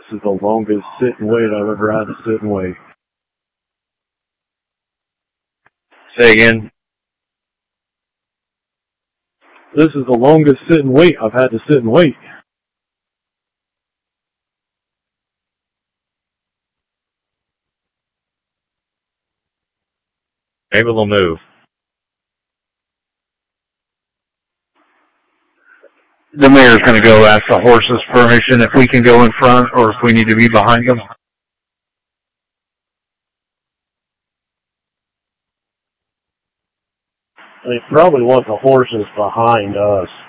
This is the longest sit and wait I've ever had to sit and wait. Say again? This is the longest sit and wait I've had to sit and wait. Maybe they'll move. The mayor's going to go ask the horses permission if we can go in front or if we need to be behind them. They probably want the horses behind us.